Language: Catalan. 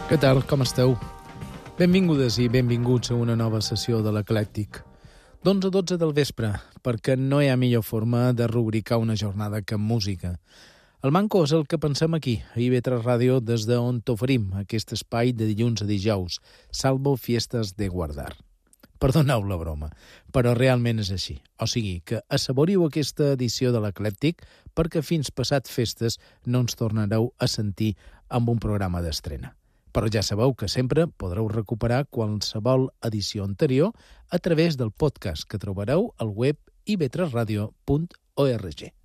Què tal, com esteu? Benvingudes i benvinguts a una nova sessió de l'Eclèctic. D'11 a 12 del vespre, perquè no hi ha millor forma de rubricar una jornada que amb música. El manco és el que pensem aquí, a IB3 Ràdio, des d'on t'oferim aquest espai de dilluns a dijous, salvo fiestes de guardar. Perdoneu la broma, però realment és així. O sigui, que assaboriu aquesta edició de l'Eclèctic perquè fins passat festes no ens tornareu a sentir amb un programa d'estrena. Però ja sabeu que sempre podreu recuperar qualsevol edició anterior a través del podcast que trobareu al web ib3radio.org.